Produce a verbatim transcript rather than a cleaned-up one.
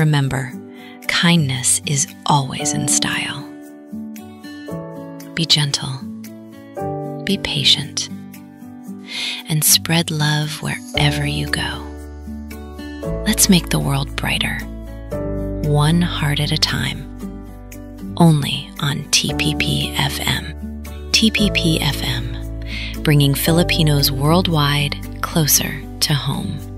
Remember, kindness is always in style. Be gentle, be patient, and spread love wherever you go. Let's make the world brighter, one heart at a time, only on T P P F M. T P P F M, bringing Filipinos worldwide closer to home.